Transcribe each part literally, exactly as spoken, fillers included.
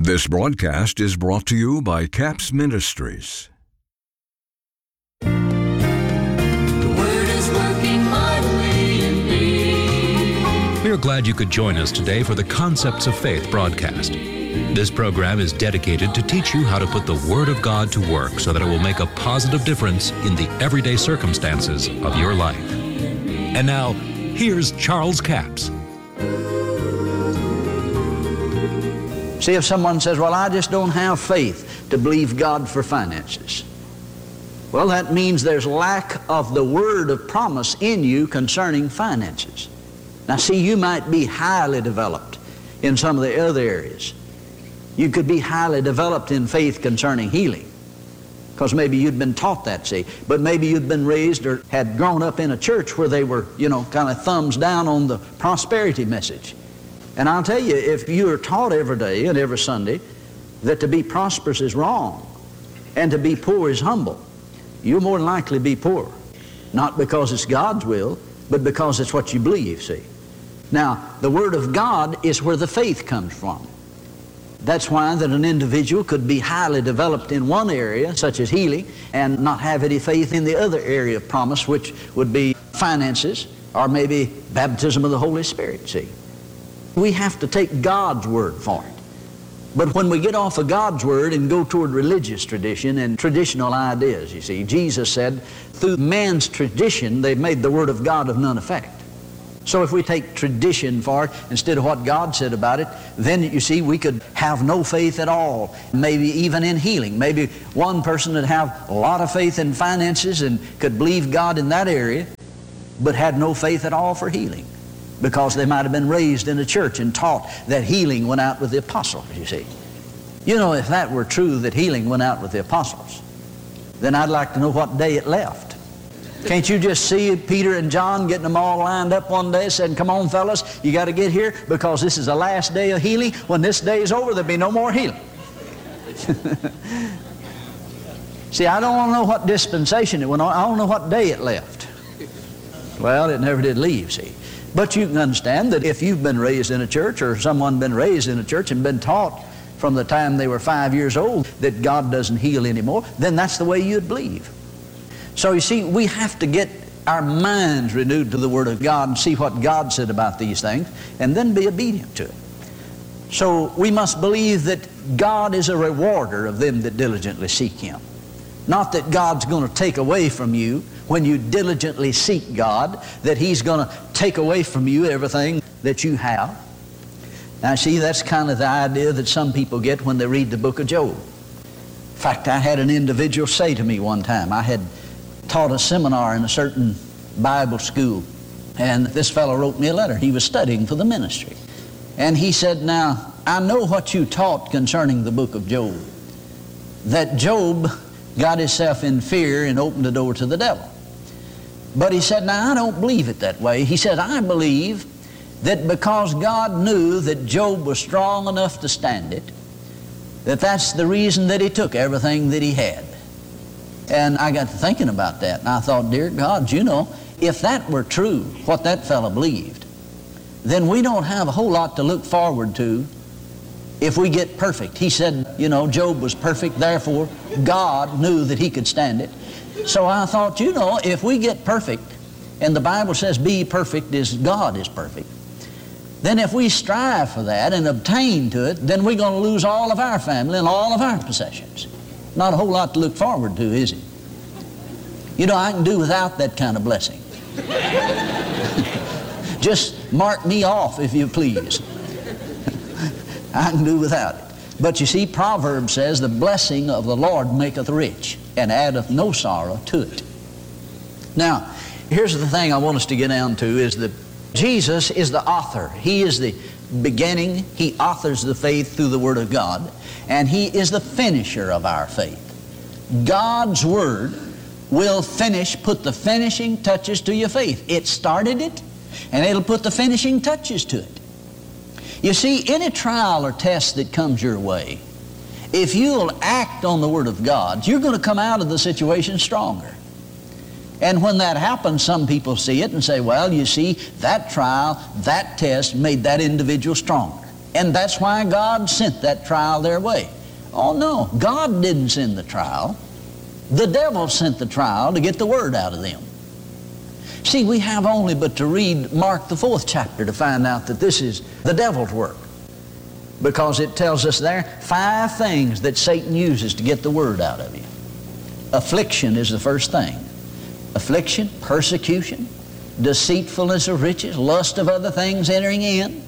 This broadcast is brought to you by Capps Ministries. The Word is working mightily in me. We are glad you could join us today for the Concepts of Faith broadcast. This program is dedicated to teach you how to put the Word of God to work so that it will make a positive difference in the everyday circumstances of your life. And now, here's Charles Capps. See, if someone says, well, I just don't have faith to believe God for finances. Well, that means there's lack of the word of promise in you concerning finances. Now, see, you might be highly developed in some of the other areas. You could be highly developed in faith concerning healing, because maybe you'd been taught that, see. But maybe you'd been raised or had grown up in a church where they were, you know, kind of thumbs down on the prosperity message. And I'll tell you, if you are taught every day and every Sunday that to be prosperous is wrong and to be poor is humble, you'll more than likely be poor. Not because it's God's will, but because it's what you believe, see. Now, the Word of God is where the faith comes from. That's why that an individual could be highly developed in one area, such as healing, and not have any faith in the other area of promise, which would be finances or maybe baptism of the Holy Spirit, see. We have to take God's Word for it. But when we get off of God's Word and go toward religious tradition and traditional ideas, you see, Jesus said, through man's tradition, they've made the Word of God of none effect. So if we take tradition for it instead of what God said about it, then you see we could have no faith at all, maybe even in healing. Maybe one person would have a lot of faith in finances and could believe God in that area, but had no faith at all for healing, because they might have been raised in a church and taught that healing went out with the apostles, you see. You know, if that were true, that healing went out with the apostles, then I'd like to know what day it left. Can't you just see Peter and John getting them all lined up one day saying, come on, fellas, you got to get here because this is the last day of healing. When this day is over, there'll be no more healing. See, I don't want to know what dispensation it went on. I don't know what day it left. Well, it never did leave, see. But you can understand that if you've been raised in a church or someone been raised in a church and been taught from the time they were five years old that God doesn't heal anymore, then that's the way you'd believe. So you see, we have to get our minds renewed to the Word of God and see what God said about these things and then be obedient to it. So we must believe that God is a rewarder of them that diligently seek Him. Not that God's going to take away from you when you diligently seek God, that He's going to take away from you everything that you have. Now see, that's kind of the idea that some people get when they read the book of Job. In fact, I had an individual say to me one time, I had taught a seminar in a certain Bible school, and this fellow wrote me a letter. He was studying for the ministry. And he said, now, I know what you taught concerning the book of Job, that Job got himself in fear and opened the door to the devil. But he said, now I don't believe it that way. He said, I believe that because God knew that Job was strong enough to stand it, that that's the reason that He took everything that he had. And I got to thinking about that, and I thought, dear God, you know, if that were true, what that fellow believed, then we don't have a whole lot to look forward to if we get perfect. He said, you know, Job was perfect, therefore God knew that he could stand it. So I thought, you know, if we get perfect, and the Bible says be perfect as God is perfect, then if we strive for that and obtain to it, then we're going to lose all of our family and all of our possessions. Not a whole lot to look forward to, is it? You know, I can do without that kind of blessing. Just mark me off, if you please. I can do without it. But you see, Proverbs says, the blessing of the Lord maketh rich, and addeth no sorrow to it. Now, here's the thing I want us to get down to, is that Jesus is the author. He is the beginning. He authors the faith through the Word of God, and He is the finisher of our faith. God's Word will finish, put the finishing touches to your faith. It started it, and it'll put the finishing touches to it. You see, any trial or test that comes your way, if you'll act on the Word of God, you're going to come out of the situation stronger. And when that happens, some people see it and say, well, you see, that trial, that test made that individual stronger. And that's why God sent that trial their way. Oh no, God didn't send the trial. The devil sent the trial to get the word out of them. See, we have only but to read Mark the fourth chapter to find out that this is the devil's work. Because it tells us there five things that Satan uses to get the word out of you. Affliction is the first thing. Affliction, persecution, deceitfulness of riches, lust of other things entering in.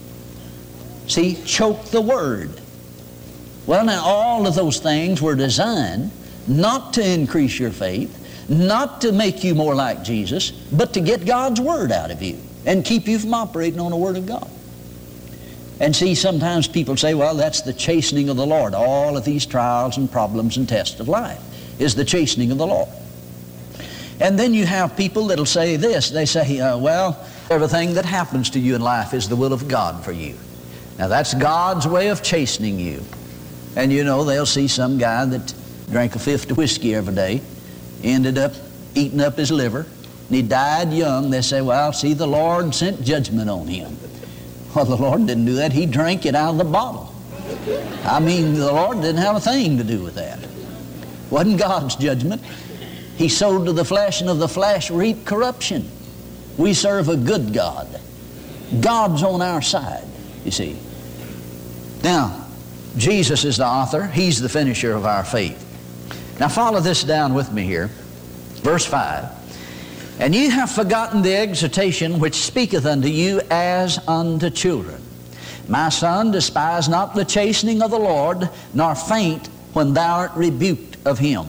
See, choke the word. Well, now all of those things were designed not to increase your faith, not to make you more like Jesus, but to get God's word out of you and keep you from operating on the word of God. And see, sometimes people say, well, that's the chastening of the Lord. All of these trials and problems and tests of life is the chastening of the Lord. And then you have people that'll say this. They say, uh, well, everything that happens to you in life is the will of God for you. Now that's God's way of chastening you. And you know, they'll see some guy that drank a fifth of whiskey every day, ended up eating up his liver, and he died young. They say, well, see, the Lord sent judgment on him. Well, the Lord didn't do that. He drank it out of the bottle. I mean, the Lord didn't have a thing to do with that. It wasn't God's judgment. He sowed to the flesh, and of the flesh reaped corruption. We serve a good God. God's on our side, you see. Now, Jesus is the author. He's the finisher of our faith. Now follow this down with me here. Verse five. And ye have forgotten the exhortation which speaketh unto you as unto children. My son, despise not the chastening of the Lord, nor faint when thou art rebuked of him.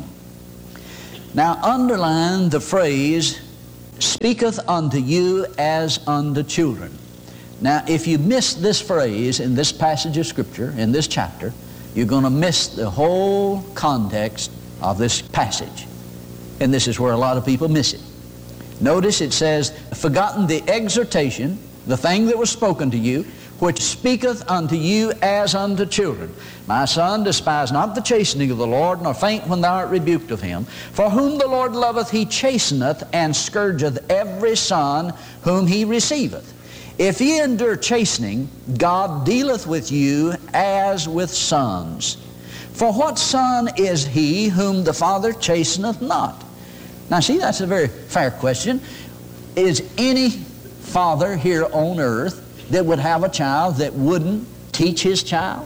Now underline the phrase, speaketh unto you as unto children. Now if you miss this phrase in this passage of Scripture, in this chapter, you're going to miss the whole context of this passage. And this is where a lot of people miss it. Notice it says, forgotten the exhortation, the thing that was spoken to you, which speaketh unto you as unto children. My son, despise not the chastening of the Lord, nor faint when thou art rebuked of him. For whom the Lord loveth, he chasteneth, and scourgeth every son whom he receiveth. If ye endure chastening, God dealeth with you as with sons. For what son is he whom the Father chasteneth not? Now see, that's a very fair question. Is any father here on earth that would have a child that wouldn't teach his child?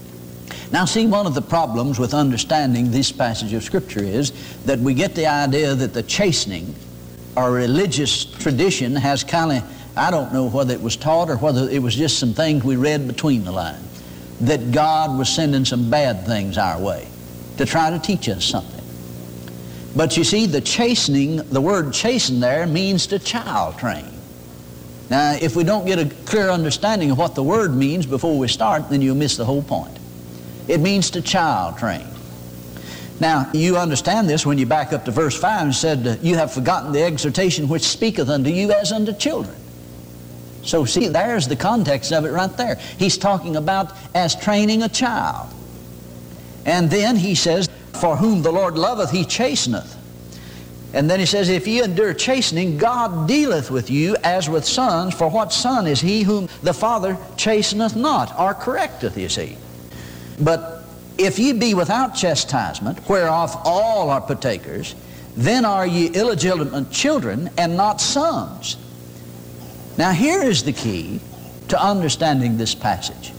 Now see, one of the problems with understanding this passage of Scripture is that we get the idea that the chastening or religious tradition has kind of, I don't know whether it was taught or whether it was just some things we read between the lines, that God was sending some bad things our way to try to teach us something. But you see, the chastening, the word chasten there means to child train. Now, if we don't get a clear understanding of what the word means before we start, then you'll miss the whole point. It means to child train. Now, you understand this when you back up to verse five and said, you have forgotten the exhortation which speaketh unto you as unto children. So see, there's the context of it right there. He's talking about as training a child. And then he says, for whom the Lord loveth, he chasteneth. And then he says, if ye endure chastening, God dealeth with you as with sons. For what son is he whom the Father chasteneth not, or correcteth, you see? But if ye be without chastisement, whereof all are partakers, then are ye illegitimate children, and not sons. Now here is the key to understanding this passage.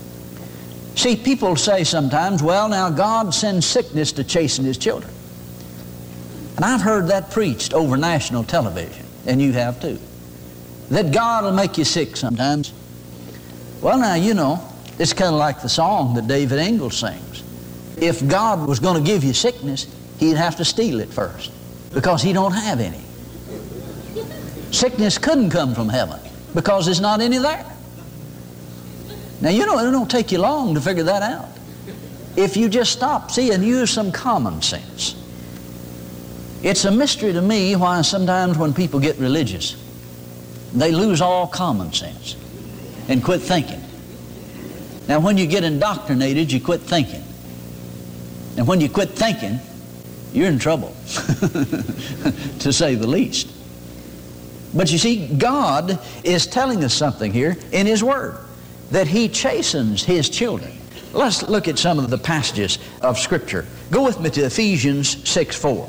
See, people say sometimes, well, now God sends sickness to chasten his children. And I've heard that preached over national television, and you have too. That God will make you sick sometimes. Well, now, you know, it's kind of like the song that David Ingalls sings. If God was going to give you sickness, he'd have to steal it first, because he don't have any. Sickness couldn't come from heaven, because there's not any there. Now, you know, it don't take you long to figure that out. If you just stop, see, and use some common sense. It's a mystery to me why sometimes when people get religious, they lose all common sense and quit thinking. Now, when you get indoctrinated, you quit thinking. And when you quit thinking, you're in trouble, to say the least. But you see, God is telling us something here in His Word. that He chastens His children. Let's look at some of the passages of Scripture. Go with me to Ephesians six four.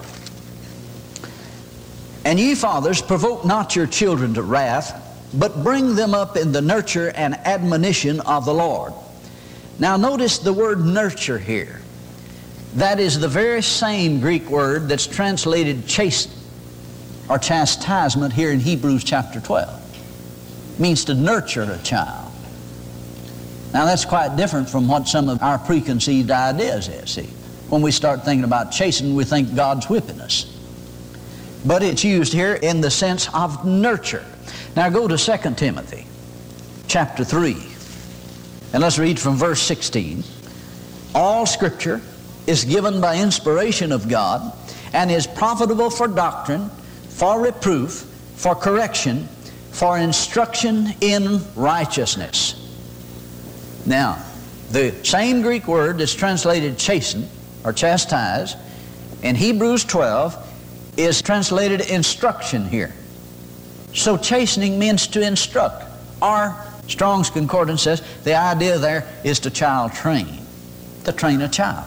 And ye fathers, provoke not your children to wrath, but bring them up in the nurture and admonition of the Lord. Now notice the word nurture here. That is the very same Greek word that's translated chasten or chastisement here in Hebrews chapter twelve. It means to nurture a child. Now that's quite different from what some of our preconceived ideas is. See, when we start thinking about chastening, we think God's whipping us. But it's used here in the sense of nurture. Now go to Second Timothy chapter three, and let's read from verse sixteen. All Scripture is given by inspiration of God and is profitable for doctrine, for reproof, for correction, for instruction in righteousness. Now, the same Greek word that's translated chasten or chastise in Hebrews twelve is translated instruction here. So chastening means to instruct. Or Strong's Concordance says the idea there is to child train, to train a child.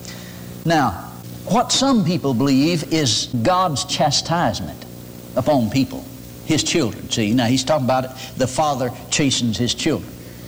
Now, what some people believe is God's chastisement upon people, His children. See, now he's talking about it, the father chastens his children.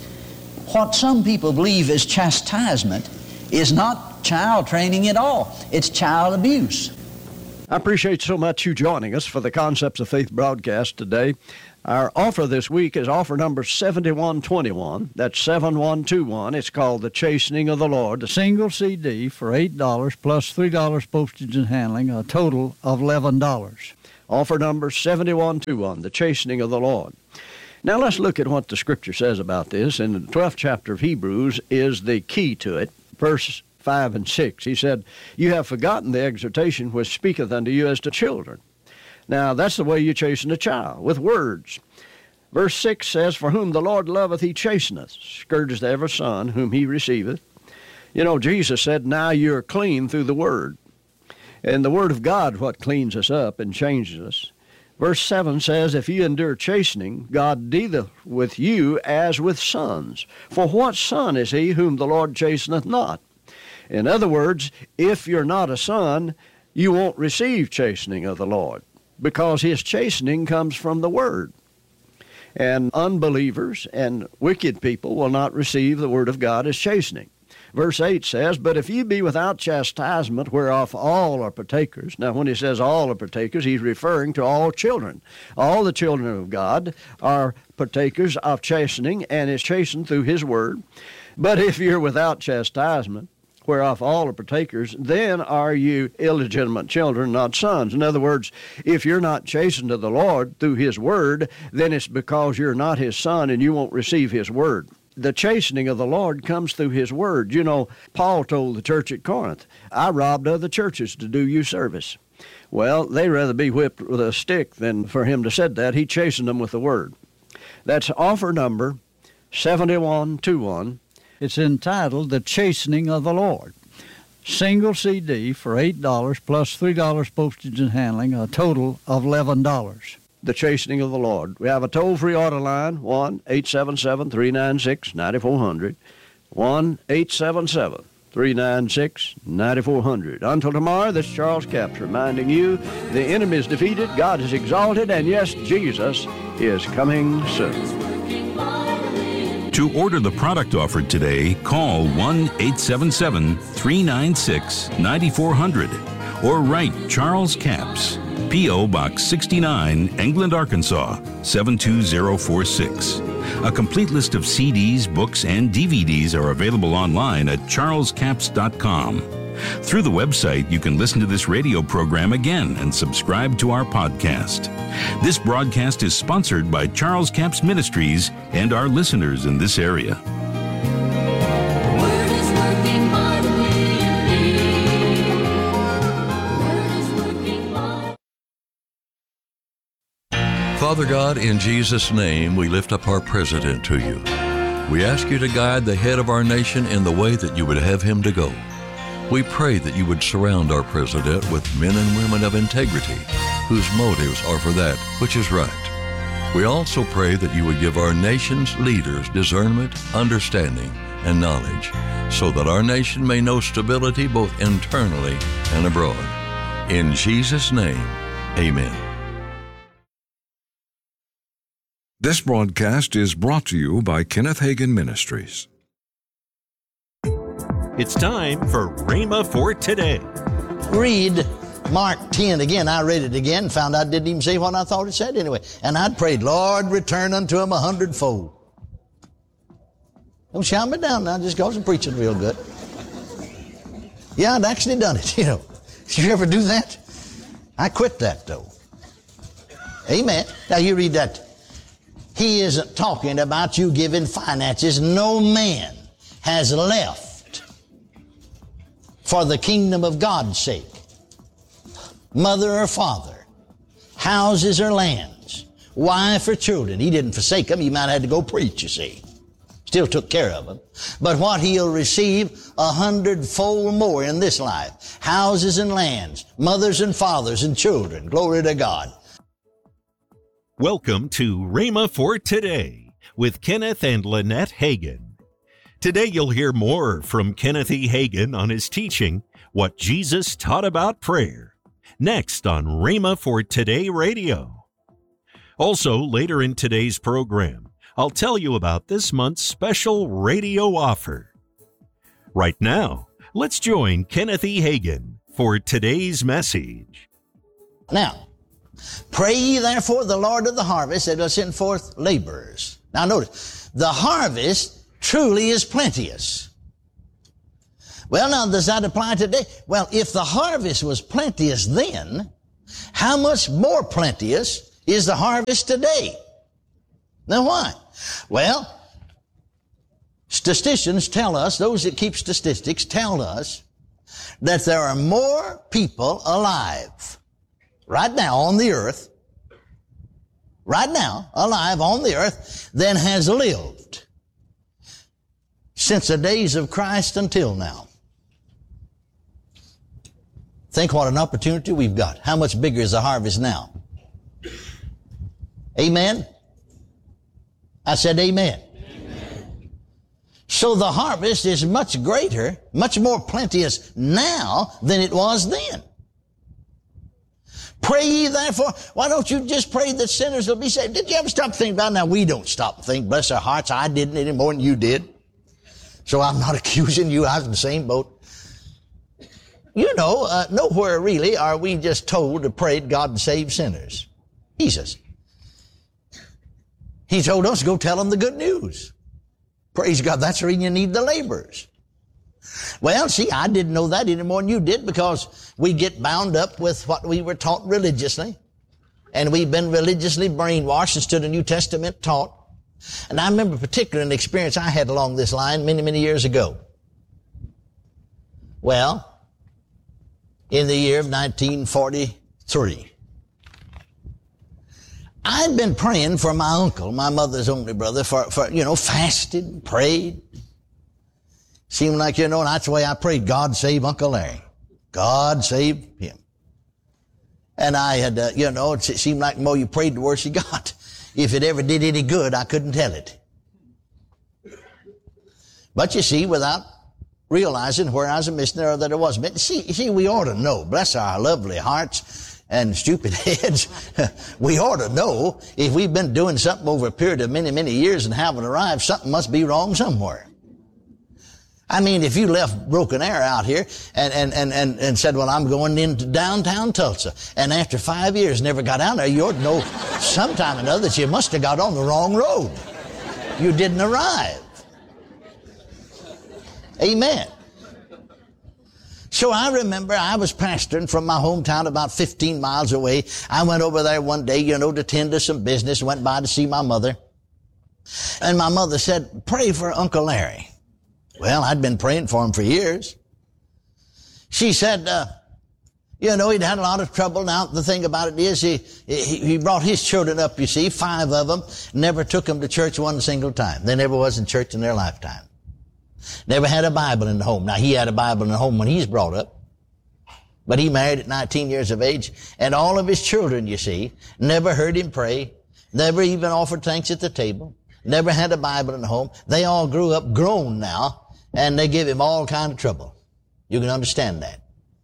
What some people believe is chastisement is not child training at all. It's child abuse. I appreciate so much you joining us for the Concepts of Faith broadcast today. Our offer this week is offer number seventy-one twenty-one. That's seven one two one. It's called The Chastening of the Lord. A single C D for eight dollars plus three dollars postage and handling, a total of eleven dollars. Offer number seventy-one twenty-one, The Chastening of the Lord. Now let's look at what the Scripture says about this. In the twelfth chapter of Hebrews is the key to it. Verse five and six. He said, you have forgotten the exhortation which speaketh unto you as to children. Now, that's the way you chasten a child, with words. Verse six says, for whom the Lord loveth, he chasteneth, scourgeth every son whom he receiveth. You know, Jesus said, now you're clean through the Word. And the Word of God, what cleans us up and changes us. Verse seven says, if you endure chastening, God dealeth with you as with sons. For what son is he whom the Lord chasteneth not? In other words, if you're not a son, you won't receive chastening of the Lord, because His chastening comes from the Word. And unbelievers and wicked people will not receive the Word of God as chastening. Verse eight says, but if you be without chastisement, whereof all are partakers. Now, when he says all are partakers, he's referring to all children. All the children of God are partakers of chastening, and is chastened through His Word. But if you're without chastisement, whereof all are partakers, then are you illegitimate children, not sons. In other words, if you're not chastened of the Lord through His Word, then it's because you're not His son and you won't receive His Word. The chastening of the Lord comes through His Word. You know, Paul told the church at Corinth, I robbed other churches to do you service. Well, they'd rather be whipped with a stick than for him to said that. He chastened them with the Word. That's offer number seventy-one twenty-one. It's entitled The Chastening of the Lord. Single C D for eight dollars plus three dollars postage and handling, a total of eleven dollars. The Chastening of the Lord. We have a toll-free order line, one eight seven seven, three nine six, nine four zero zero, one eight seven seven, three nine six, nine four zero zero. Until tomorrow, this is Charles Capps reminding you the enemy is defeated, God is exalted, and yes, Jesus is coming soon. To order the product offered today, call one eight seven seven, three nine six, nine four zero zero or write Charles Capps, P O. Box sixty-nine, England, Arkansas, seven two zero four six. A complete list of C Ds, books, and D V Ds are available online at charles capps dot com. Through the website, you can listen to this radio program again and subscribe to our podcast. This broadcast is sponsored by Charles Capps Ministries and our listeners in this area. The Word is working mightily in me. The Word is working mightily. Father God, in Jesus' name, we lift up our president to you. We ask you to guide the head of our nation in the way that you would have him to go. We pray that you would surround our president with men and women of integrity, whose motives are for that which is right. We also pray that you would give our nation's leaders discernment, understanding, and knowledge, so that our nation may know stability both internally and abroad. In Jesus' name, amen. This broadcast is brought to you by Kenneth Hagin Ministries. It's time for Rhema for Today. Read Mark ten again. I read it again, found out it didn't even say what I thought it said anyway. And I'd prayed, Lord, return unto him a hundredfold. Don't shout me down now just because I'm preaching real good. Yeah, I'd actually done it, you know. Did you ever do that? I quit that, though. Amen. Now you read that. He isn't talking about you giving finances. No man has left for the kingdom of God's sake. Mother or father, houses or lands, wife or children. He didn't forsake them. He might have had to go preach, you see. Still took care of them. But what he'll receive a hundredfold more in this life. Houses and lands, mothers and fathers and children. Glory to God. Welcome to Rhema for Today with Kenneth and Lynette Hagin. Today you'll hear more from Kenneth E. Hagin on his teaching, What Jesus Taught About Prayer, next on Rhema for Today Radio. Also, later in today's program, I'll tell you about this month's special radio offer. Right now, let's join Kenneth E. Hagin for today's message. Now, pray ye therefore the Lord of the harvest that will send forth laborers. Now notice, the harvest truly is plenteous. Well, now, does that apply today? Well, if the harvest was plenteous then, how much more plenteous is the harvest today? Now, why? Well, statisticians tell us, those that keep statistics tell us, that there are more people alive right now on the earth, right now alive on the earth, than has lived since the days of Christ until now. Think what an opportunity we've got. How much bigger is the harvest now? Amen? I said amen. Amen. So the harvest is much greater, much more plenteous now than it was then. Pray ye therefore. Why don't you just pray that sinners will be saved? Did you ever stop thinking about it? Now, we don't stop and think, bless our hearts, I didn't any more than you did. So I'm not accusing you. I was in the same boat. You know, uh, nowhere really are we just told to pray God to save sinners. Jesus. He told us to go tell them the good news. Praise God. That's the reason you need the laborers. Well, see, I didn't know that any more than you did because we get bound up with what we were taught religiously. And we've been religiously brainwashed instead of the New Testament taught. And I remember particularly an experience I had along this line many, many years ago. Well, in the year of nineteen forty-three, I'd been praying for my uncle, my mother's only brother, for, for you know, fasted, prayed. Seemed like, you know, that's the way I prayed. God save Uncle Larry. God save him. And I had, uh, you know, it seemed like the more you prayed, the worse you got. If it ever did any good, I couldn't tell it. But you see, without realizing where I was a missionary or that I wasn't. See, see, we ought to know, bless our lovely hearts and stupid heads, we ought to know if we've been doing something over a period of many, many years and haven't arrived, something must be wrong somewhere. I mean, if you left Broken Arrow out here and, and, and, and, and said, well, I'm going into downtown Tulsa, and after five years never got out there, you ought to know sometime or another that you must have got on the wrong road. You didn't arrive. Amen. So I remember I was pastoring from my hometown about fifteen miles away. I went over there one day, you know, to tend to some business, went by to see my mother. And my mother said, pray for Uncle Larry. Well, I'd been praying for him for years. She said, uh, you know, he'd had a lot of trouble. Now, the thing about it is he, he, he brought his children up, you see, five of them, never took them to church one single time. They never was in church in their lifetime. Never had a Bible in the home. Now, he had a Bible in the home when he's brought up. But he married at nineteen years of age. And all of his children, you see, never heard him pray, never even offered thanks at the table, never had a Bible in the home. They all grew up grown now, and they give him all kind of trouble. You can understand that.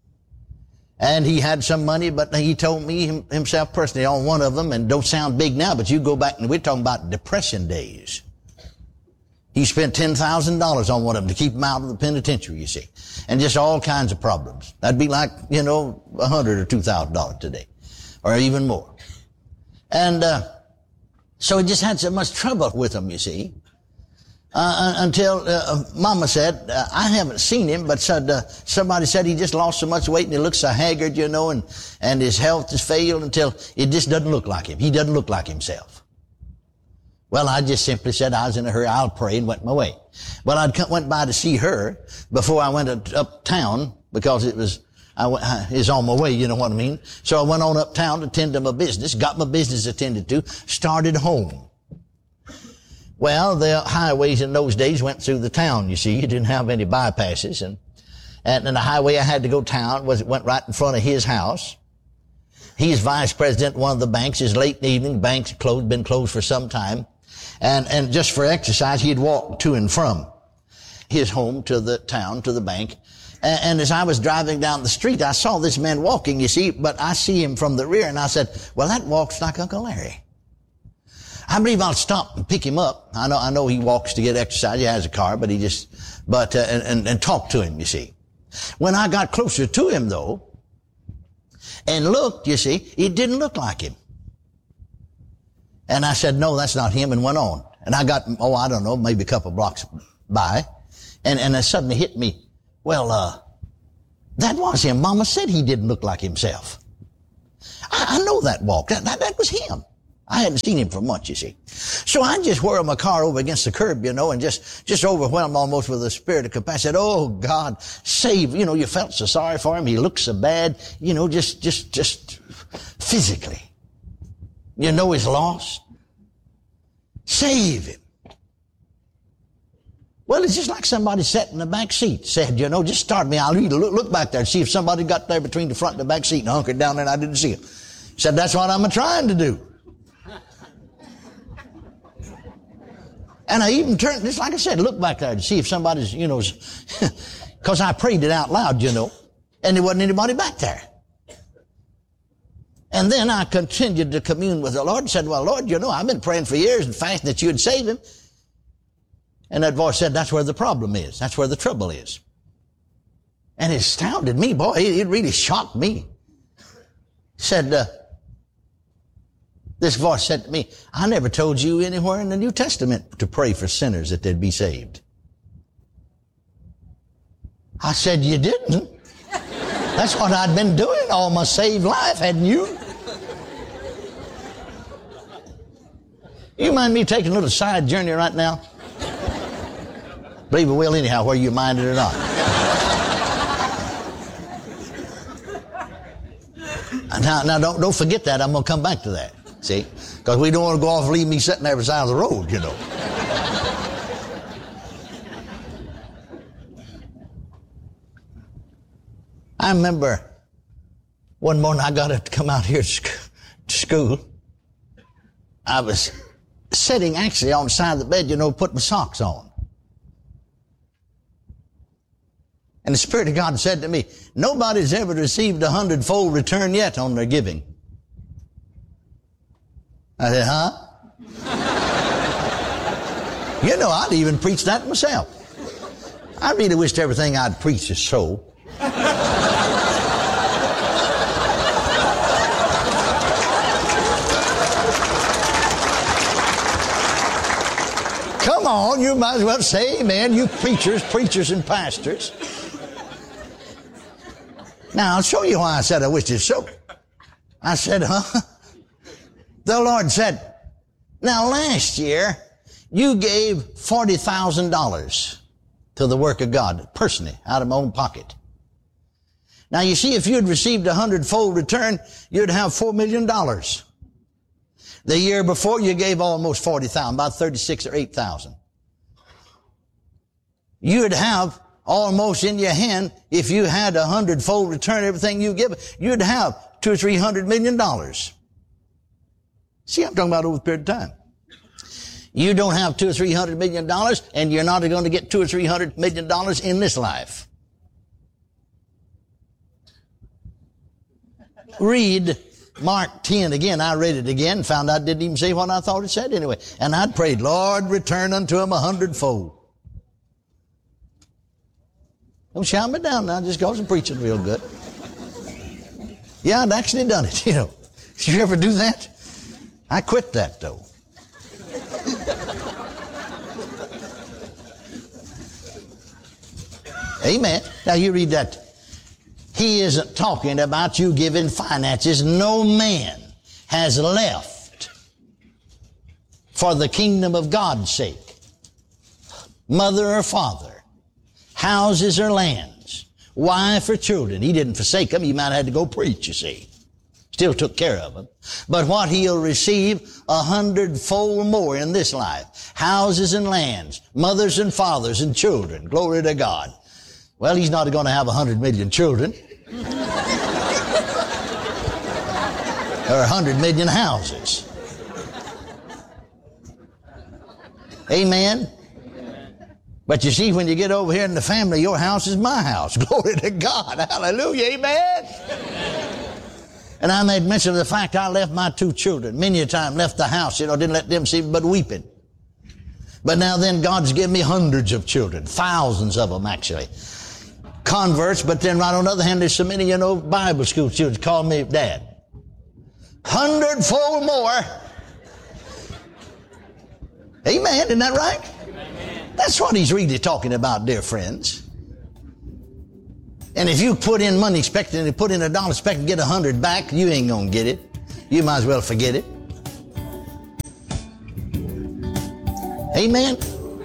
And he had some money, but he told me him, himself personally on one of them, and don't sound big now, but you go back and we're talking about depression days. He spent ten thousand dollars on one of them to keep him out of the penitentiary, you see. And just all kinds of problems. That'd be like, you know, a hundred or two thousand dollars today. Or even more. And, uh, so he just had so much trouble with him, you see. Uh, until, uh, Mama said, uh, I haven't seen him, but said, uh, somebody said he just lost so much weight and he looks so haggard, you know, and, and his health has failed until it just doesn't look like him. He doesn't look like himself. Well, I just simply said I was in a hurry, I'll pray, and went my way. Well, I went by to see her before I went uptown because it was, I went, I was on my way, you know what I mean? So I went on uptown to attend to my business, got my business attended to, started home. Well, the highways in those days went through the town, you see. You didn't have any bypasses. And, and, and the highway I had to go town was, it went right in front of his house. He's vice president of one of the banks. It's late in the evening. Banks closed, been closed for some time. And, and just for exercise, he'd walk to and from his home to the town, to the bank. And, and as I was driving down the street, I saw this man walking, you see, but I see him from the rear, and I said, well, that walks like Uncle Larry. I believe I'll stop and pick him up. I know, I know he walks to get exercise. He has a car, but he just, but, uh, and, and, and talk to him, you see. When I got closer to him, though, and looked, you see, it didn't look like him. And I said, no, that's not him, and went on. And I got, oh, I don't know, maybe a couple blocks by, and, and it suddenly hit me, well, uh, that was him. Mama said he didn't look like himself. I, I know that walk. That, that, that was him. I hadn't seen him for months, you see. So I just whirled my car over against the curb, you know, and just, just overwhelmed almost with a spirit of compassion. I said, oh, God, save, you know, you felt so sorry for him. He looked so bad, you know, just, just, just physically. You know he's lost. Save him. Well, it's just like somebody sat in the back seat, said, you know, just start me. I'll look, look back there and see if somebody got there between the front and the back seat and hunkered down there and I didn't see him. Said, that's what I'm trying to do. And I even turned, just like I said, look back there to see if somebody's, you know, because I prayed it out loud, you know, and there wasn't anybody back there. And then I continued to commune with the Lord and said, well, Lord, you know, I've been praying for years and fasting that you'd save him. And that voice said, that's where the problem is. That's where the trouble is. And it astounded me, boy. It, it really shocked me. Said, uh, this voice said to me, I never told you anywhere in the New Testament to pray for sinners that they'd be saved. I said, you didn't? That's what I'd been doing all my saved life, hadn't you? You mind me taking a little side journey right now? Believe it will anyhow, whether you mind it or not. Now, now don't, don't forget that. I'm going to come back to that. See? Because we don't want to go off and leave me sitting there beside the road, you know. I remember one morning I got to come out here to school. I was sitting actually on the side of the bed, you know, putting my socks on. And the Spirit of God said to me, nobody's ever received a hundredfold return yet on their giving. I said, huh? You know, I'd even preach that myself. I really wished everything I'd preach is so. Come on, you might as well say amen, you preachers, preachers and pastors. Now, I'll show you why I said I wished it so. I said, huh? The Lord said, now last year, you gave forty thousand dollars to the work of God, personally, out of my own pocket. Now, you see, if you'd received a hundredfold return, you'd have four million dollars. The year before, you gave almost forty thousand dollars, about thirty-six or eight thousand. You'd have almost in your hand, if you had a hundredfold return everything you give, you'd have two or three hundred million dollars. See, I'm talking about over a period of time. You don't have two or three hundred million dollars, and you're not going to get two or three hundred million dollars in this life. Read Mark ten again. I read it again and found out it didn't even say what I thought it said anyway. And I'd prayed, Lord, return unto him a hundredfold. Don't shout me down now just because I'm preaching real good. Yeah, I'd actually done it, you know. Did you ever do that? I quit that, though. Amen. Now you read that. He isn't talking about you giving finances. No man has left for the kingdom of God's sake. Mother or father, houses or lands, wife or children. He didn't forsake them. He might have had to go preach, you see. Still took care of them. But what he'll receive a hundredfold more in this life. Houses and lands, mothers and fathers and children. Glory to God. Well, he's not going to have a hundred million children. Or a hundred million houses. Amen? But you see, when you get over here in the family, your house is my house. Glory to God. Hallelujah. Amen? And I made mention of the fact I left my two children. Many a time left the house, you know, didn't let them see but weeping. But now then, God's given me hundreds of children. Thousands of them, actually. Converts, but then right on the other hand, there's so many, you know, Bible school students call me Dad. Hundredfold more. Amen, isn't that right? Amen. That's what he's really talking about, dear friends. And if you put in money expecting to put in a dollar expecting to get a hundred back, you ain't gonna get it. You might as well forget it. Amen.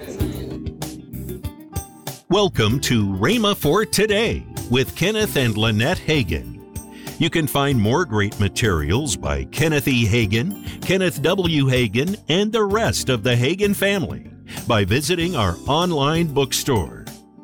Welcome to Rhema for Today with Kenneth and Lynette Hagin. You can find more great materials by Kenneth E. Hagin, Kenneth W. Hagin, and the rest of the Hagin family by visiting our online bookstore.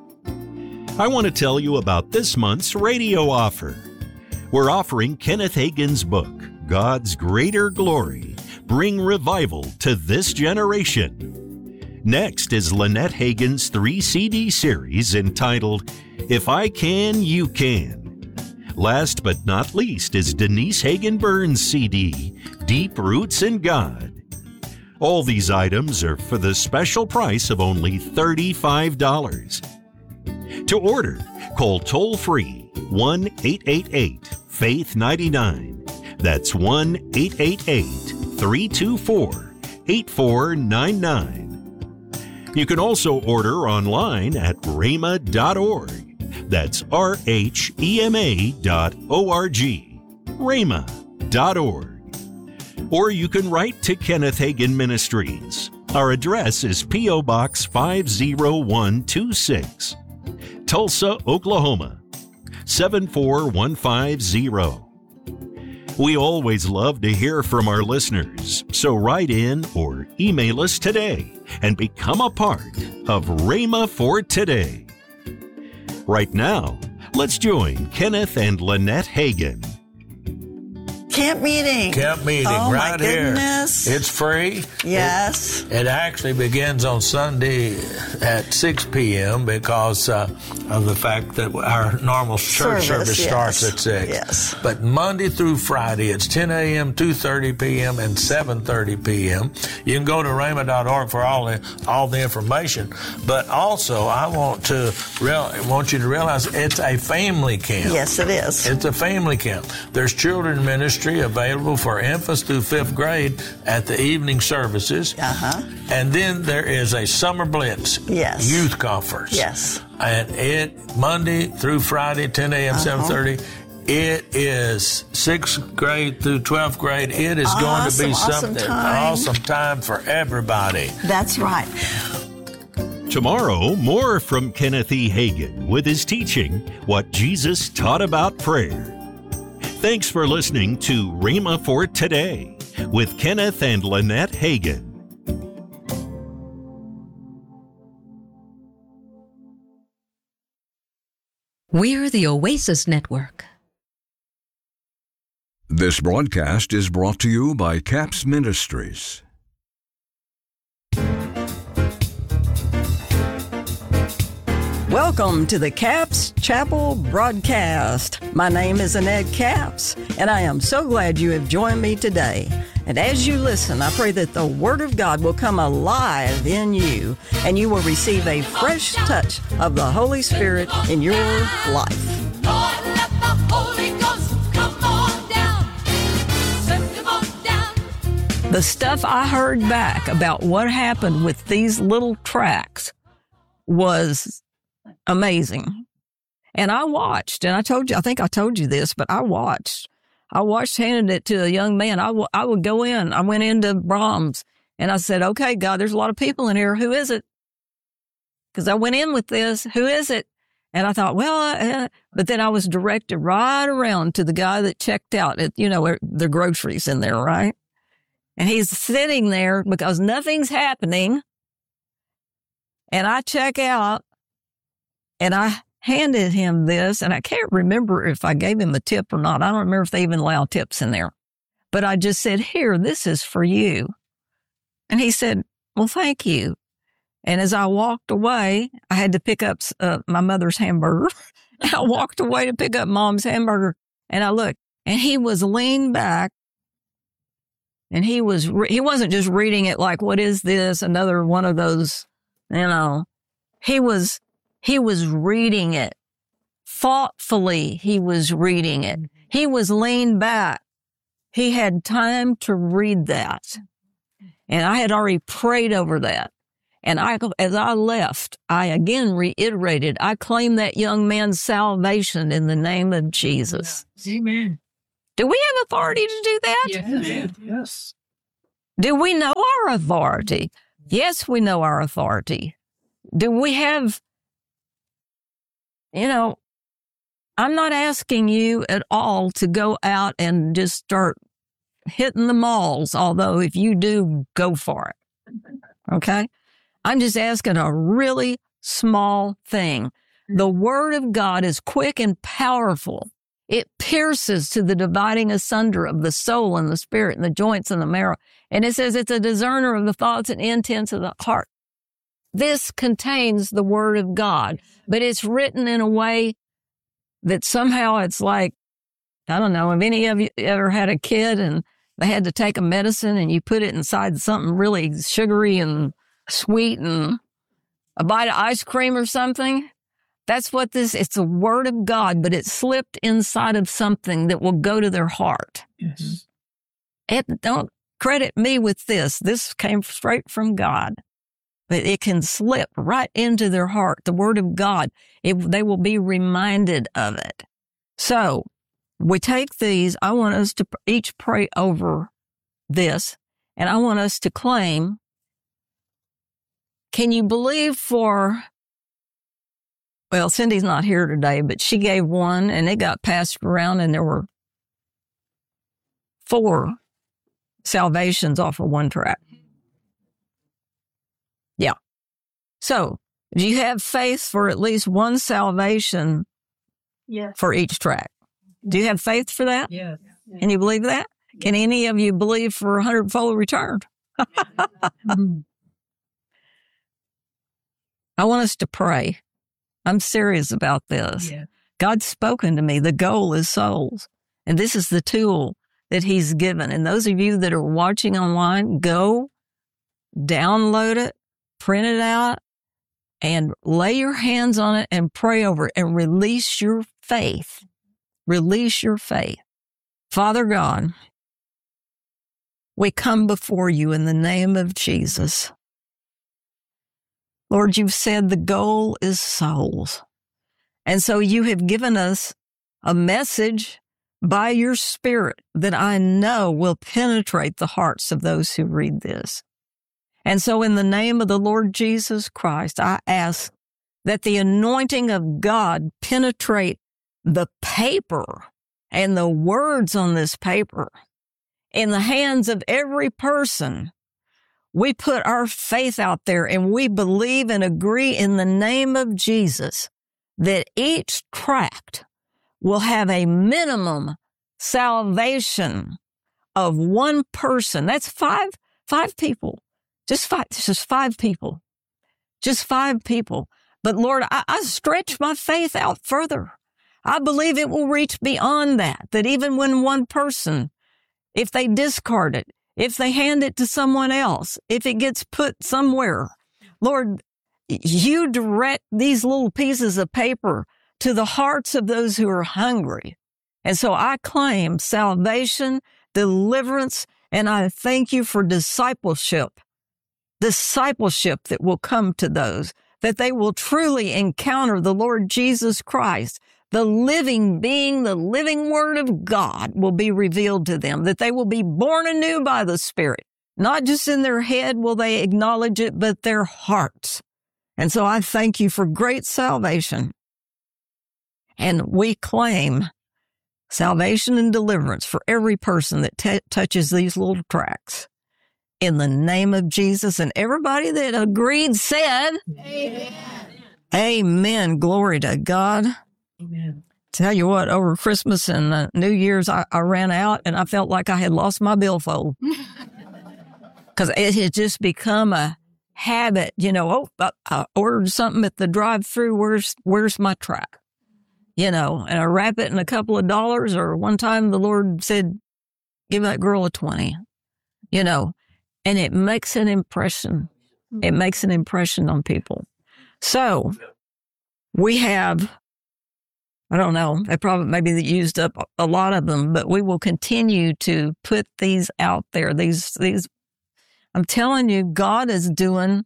I want to tell you about this month's radio offer. We're offering Kenneth Hagin's book, God's Greater Glory, Bring Revival to This Generation. Next is Lynette Hagin's three C D series entitled, If I Can, You Can. Last but not least is Denise Hagin Burns' C D, Deep Roots in God. All these items are for the special price of only thirty-five dollars. To order, call toll-free one eight eight eight, faith ninety-nine. That's one eight eight eight, three two four, eight four nine nine. You can also order online at rhema dot org. That's R H E M A dot O R G. rhema dot org. Or you can write to Kenneth Hagin Ministries. Our address is P O Box five oh one two six, Tulsa, Oklahoma, seven four one five zero. We always love to hear from our listeners, so write in or email us today and become a part of Rhema for Today. Right now, let's join Kenneth and Lynette Hagin. Camp meeting. Camp meeting, oh, right my here. goodness. It's free. Yes. It, it actually begins on Sunday at six p.m. because uh, of the fact that our normal church service, Service, yes. starts at six. Yes. But Monday through Friday, it's ten a.m., two thirty p.m., and seven thirty p.m. You can go to rhema dot org for all the, all the information. But also, I want to real, want you to realize it's a family camp. Yes, it is. It's a family camp. There's children ministry available for infants through fifth grade at the evening services. Uh-huh. And then there is a Summer Blitz Yes. youth conference. Yes. And it, Monday through Friday, ten a.m., Uh-huh. seven thirty. It is sixth grade through twelfth grade. It is going to be Awesome, awesome something, time. awesome time for everybody. That's right. Tomorrow, more from Kenneth E. Hagin with his teaching, What Jesus Taught About Prayer. Thanks for listening to Rhema for Today with Kenneth and Lynette Hagin. We're the Oasis Network. This broadcast is brought to you by CAPS Ministries. Welcome to the Capps Chapel broadcast. My name is Annette Capps, and I am so glad you have joined me today. And as you listen, I pray that the Word of God will come alive in you, and you will receive a fresh touch of the Holy Spirit in your life. Lord, let the Holy Ghost come on down. Send him on down. The stuff I heard back about what happened with these little tracks was amazing. And I watched, and I told you, I think I told you this, but I watched. I watched, handed it to a young man. I, w- I would go in. I went into Brahms, and I said, okay, God, there's a lot of people in here. Who is it? Because I went in with this. Who is it? And I thought, well, uh, but then I was directed right around to the guy that checked out at, you know, the groceries in there, right? And he's sitting there because nothing's happening. And I check out, and I handed him this, and I can't remember if I gave him a tip or not. I don't remember if they even allow tips in there. But I just said, here, this is for you. And he said, well, thank you. And as I walked away, I had to pick up uh, my mother's hamburger. I walked away to pick up Mom's hamburger, and I looked, and he was leaned back, and he was re- he wasn't just reading it like, what is this? Another one of those, you know. He was he was reading it. Thoughtfully, he was reading it. He was leaned back. He had time to read that. And I had already prayed over that. And I, as I left, I again reiterated, I claim that young man's salvation in the name of Jesus. Amen. Do we have authority to do that? Yes. Yes. Do we know our authority? Yes, we know our authority. Do we have, you know, I'm not asking you at all to go out and just start hitting the malls, although if you do, go for it. Okay? I'm just asking a really small thing. The Word of God is quick and powerful. It pierces to the dividing asunder of the soul and the spirit and the joints and the marrow. And it says it's a discerner of the thoughts and intents of the heart. This contains the Word of God, but it's written in a way that somehow it's like, I don't know, have any of you ever had a kid and they had to take a medicine and you put it inside something really sugary and sweet and a bite of ice cream or something? That's what this, it's the Word of God, but it's slipped inside of something that will go to their heart. Yes. It, don't credit me with this. This came straight from God. But it can slip right into their heart, the Word of God. It, they will be reminded of it. So we take these. I want us to each pray over this, and I want us to claim, can you believe for, well, Cindy's not here today, but she gave one, and it got passed around, and there were four salvations off of one track. Yeah. So, do you have faith for at least one salvation Yes. for each track? Do you have faith for that? Yes. Can you believe that? Can any of you believe for a hundredfold return? I want us to pray. I'm serious about this. Yeah. God's spoken to me. The goal is souls. And this is the tool that He's given. And those of you that are watching online, go download it, print it out, and lay your hands on it and pray over it and release your faith. Release your faith. Father God, we come before you in the name of Jesus. Lord, you've said the goal is souls. And so you have given us a message by your Spirit that I know will penetrate the hearts of those who read this. And so in the name of the Lord Jesus Christ, I ask that the anointing of God penetrate the paper and the words on this paper in the hands of every person. We put our faith out there and we believe and agree in the name of Jesus that each tract will have a minimum salvation of one person. That's five, five people. Just five, just five people. Just five people. But Lord, I, I stretch my faith out further. I believe it will reach beyond that, that even when one person, if they discard it, if they hand it to someone else, if it gets put somewhere, Lord, you direct these little pieces of paper to the hearts of those who are hungry. And so I claim salvation, deliverance, and I thank you for discipleship, discipleship that will come to those, that they will truly encounter the Lord Jesus Christ. The living being, the living word of God will be revealed to them, that they will be born anew by the Spirit. Not just in their head will they acknowledge it, but their hearts. And so I thank you for great salvation. And we claim salvation and deliverance for every person that t- touches these little tracts. In the name of Jesus, and everybody that agreed said, Amen. Amen. Glory to God. Amen. Tell you what, over Christmas and uh, New Year's, I, I ran out and I felt like I had lost my billfold. Because it had just become a habit, you know, oh, I, I ordered something at the drive-thru, where's, where's my track? You know, and I wrap it in a couple of dollars, or one time the Lord said, give that girl a twenty, you know, and it makes an impression. It makes an impression on people. So we have, I don't know, they probably maybe they used up a lot of them, but we will continue to put these out there. These, these, I'm telling you, God is doing.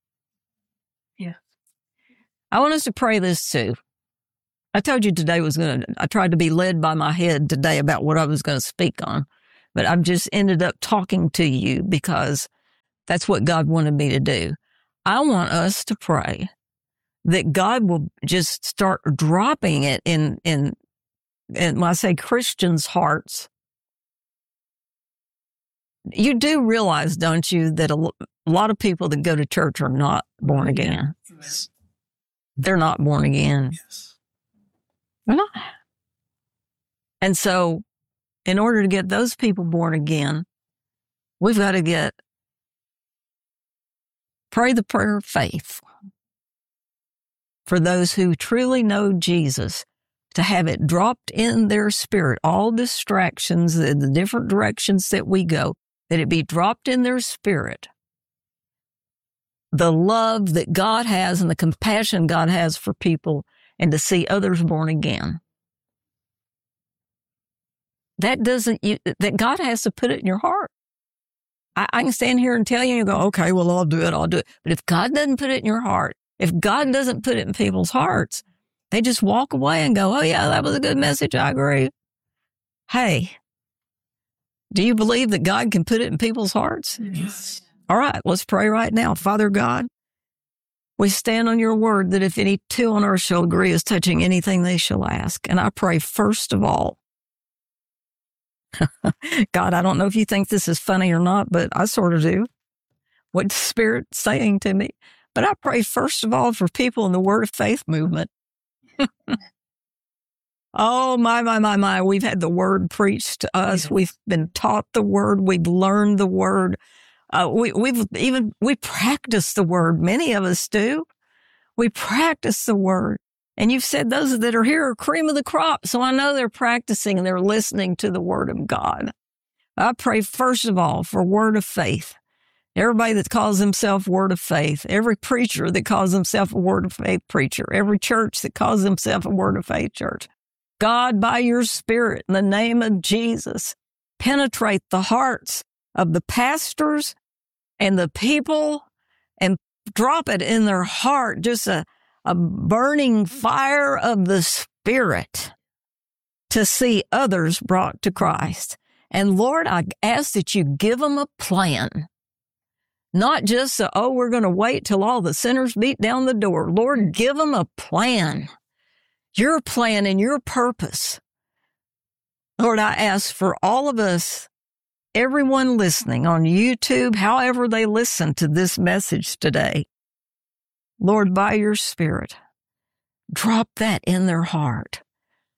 Yeah. I want us to pray this too. I told you today was going to, I tried to be led by my head today about what I was going to speak on, but I've just ended up talking to you because that's what God wanted me to do. I want us to pray that God will just start dropping it in, in, in when I say Christians' hearts. You do realize, don't you, that a, lo- a lot of people that go to church are not born again. Yes. They're not born again. Yes. They're not. And so, in order to get those people born again, we've got to get, pray the prayer of faith for those who truly know Jesus, to have it dropped in their spirit, all distractions, the, the different directions that we go, that it be dropped in their spirit. The love that God has and the compassion God has for people, and to see others born again. That doesn't, you, that God has to put it in your heart. I, I can stand here and tell you, and you go, okay, well, I'll do it, I'll do it. But if God doesn't put it in your heart, if God doesn't put it in people's hearts, they just walk away and go, oh, yeah, that was a good message. I agree. Hey, do you believe that God can put it in people's hearts? Yes. All right, let's pray right now. Father God, we stand on your word that if any two on earth shall agree as touching anything they shall ask. And I pray first of all, God, I don't know if you think this is funny or not, but I sort of do. What the Spirit's saying to me. But I pray first of all for people in the Word of Faith movement. Oh, my, my, my, my. We've had the Word preached to us. Yes. We've been taught the Word. We've learned the Word. Uh, we, we've even, we practice the Word. Many of us do. We practice the Word. And you've said those that are here are cream of the crop. So I know they're practicing and they're listening to the Word of God. I pray first of all for Word of Faith. Everybody that calls himself Word of Faith, every preacher that calls himself a Word of Faith preacher, every church that calls himself a Word of Faith church. God, by your Spirit, in the name of Jesus, penetrate the hearts of the pastors and the people and drop it in their heart, just a, a burning fire of the Spirit to see others brought to Christ. And Lord, I ask that you give them a plan. Not just, a, oh, we're going to wait till all the sinners beat down the door. Lord, give them a plan. Your plan and your purpose. Lord, I ask for all of us, everyone listening on YouTube, however they listen to this message today. Lord, by your Spirit, drop that in their heart.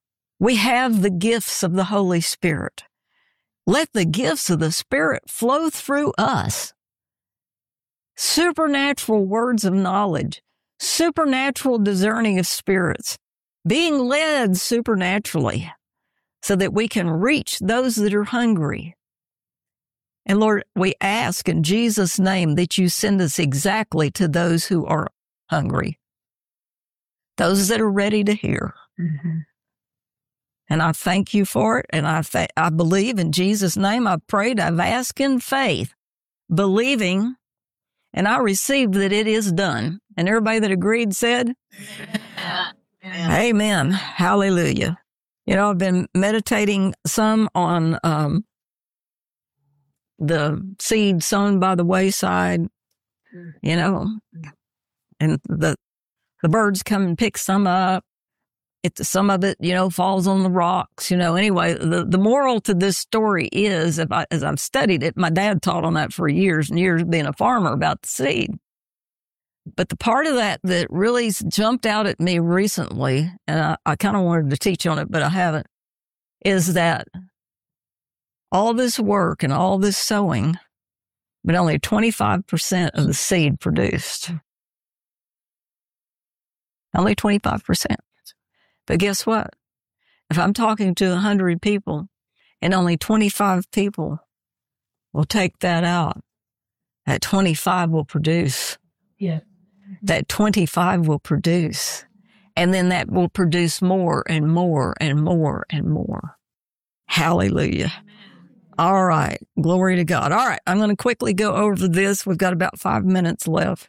We have the gifts of the Holy Spirit. Let the gifts of the Spirit flow through us. Supernatural words of knowledge, supernatural discerning of spirits, being led supernaturally so that we can reach those that are hungry. And Lord, we ask in Jesus' name that you send us exactly to those who are hungry, those that are ready to hear. Mm-hmm. And I thank you for it. And I th- I believe in Jesus' name. I've prayed. I've asked in faith, believing, and I received that it is done. And everybody that agreed said, Amen. Amen. Hallelujah. You know, I've been meditating some on um, the seed sown by the wayside, you know, and the the birds come and pick some up. It, some of it, you know, falls on the rocks, you know. Anyway, the, the moral to this story is, if I, as I've studied it, my dad taught on that for years and years being a farmer about the seed. But the part of that that really jumped out at me recently, and I, I kind of wanted to teach on it, but I haven't, is that all this work and all this sowing, but only twenty-five percent of the seed produced. Only twenty-five percent. But guess what? If I'm talking to one hundred people and only twenty-five people will take that out, that twenty-five will produce. Yeah. That twenty-five will produce. And then that will produce more and more and more and more. Hallelujah. All right. Glory to God. All right. I'm going to quickly go over this. We've got about five minutes left.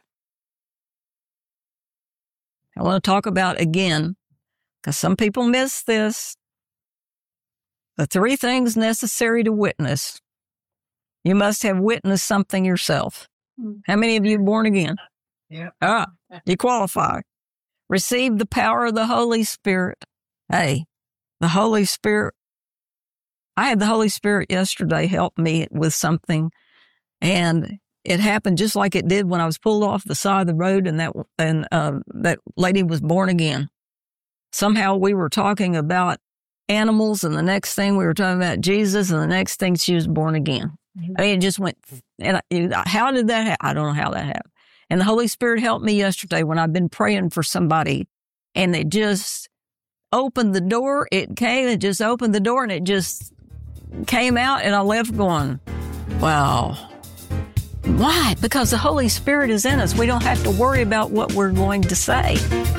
I want to talk about, again, because some people miss this, the three things necessary to witness. You must have witnessed something yourself. How many of you are born again? Yeah. Ah, you qualify. Receive the power of the Holy Spirit. Hey, the Holy Spirit. I had the Holy Spirit yesterday help me with something, and it happened just like it did when I was pulled off the side of the road and that and uh, that lady was born again. Somehow we were talking about animals, and the next thing we were talking about Jesus, and the next thing she was born again. Mm-hmm. I mean, it just went, and I, how did that happen? I don't know how that happened. And the Holy Spirit helped me yesterday when I've been praying for somebody, and it just opened the door. It came, it just opened the door, and it just came out, and I left going, wow. Why? Because the Holy Spirit is in us. We don't have to worry about what we're going to say.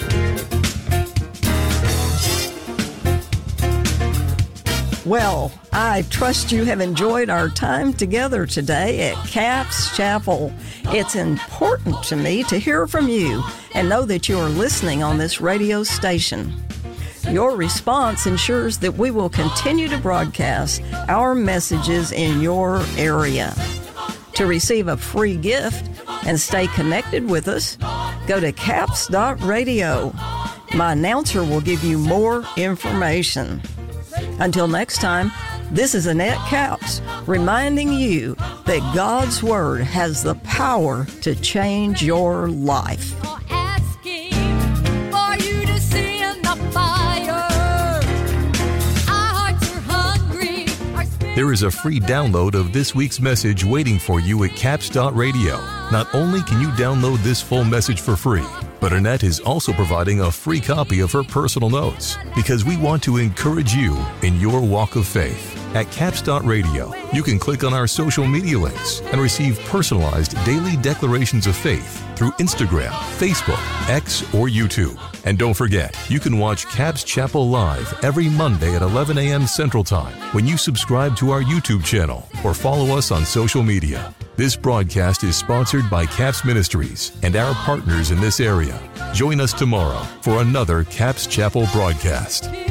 Well, I trust you have enjoyed our time together today at Capps Chapel. It's important to me to hear from you and know that you are listening on this radio station. Your response ensures that we will continue to broadcast our messages in your area. To receive a free gift and stay connected with us, go to capps dot radio. My announcer will give you more information. Until next time, this is Annette Capps reminding you that God's Word has the power to change your life. Asking for you to send the fire. Our hearts are hungry. Our spirits There is a free download of this week's message waiting for you at capps dot radio. Not only can you download this full message for free, but Annette is also providing a free copy of her personal notes because we want to encourage you in your walk of faith. At capps dot radio, you can click on our social media links and receive personalized daily declarations of faith through Instagram, Facebook, X, or YouTube. And don't forget, you can watch Capps Chapel live every Monday at eleven a.m. Central Time when you subscribe to our YouTube channel or follow us on social media. This broadcast is sponsored by Capps Ministries and our partners in this area. Join us tomorrow for another Capps Chapel broadcast.